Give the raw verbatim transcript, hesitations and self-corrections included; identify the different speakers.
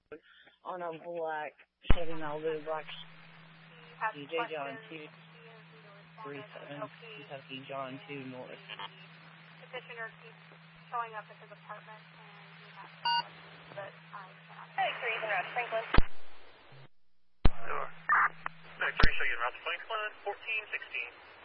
Speaker 1: on a black Chevy Malibu, black D J John two three seven, Kentucky John two North.
Speaker 2: Petitioner keeps showing up at his apartment, and he has to, but I cannot.
Speaker 3: Hey, three, en route to Franklin.
Speaker 4: Sure. Hey, three, show you en route to Franklin, fourteen sixteen.